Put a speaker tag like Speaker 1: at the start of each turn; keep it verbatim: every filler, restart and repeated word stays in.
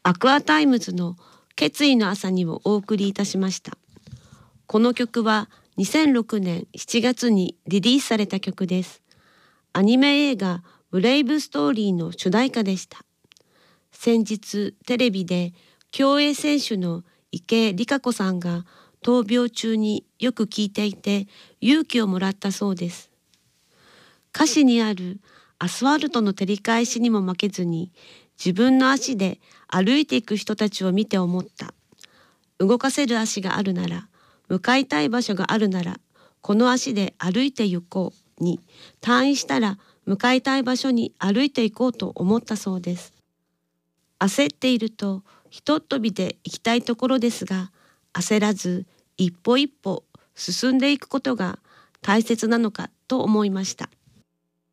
Speaker 1: アクアタイムズの決意の朝にをお送りいたしました。この曲はにせんろくねんしちがつにリリースされた曲です。アニメ映画ブレイブストーリーの主題歌でした。先日テレビで競泳選手の池江璃花子さんが闘病中によく聴いていて勇気をもらったそうです。歌詞にあるアスファルトの照り返しにも負けずに自分の足で歩いていく人たちを見て思った。動かせる足があるなら、向かいたい場所があるなら、この足で歩いて行こうに退院したら向かいたい場所に歩いて行こうと思ったそうです。焦っているとひとっ飛びで行きたいところですが、焦らず一歩一歩進んでいくことが大切なのかと思いました。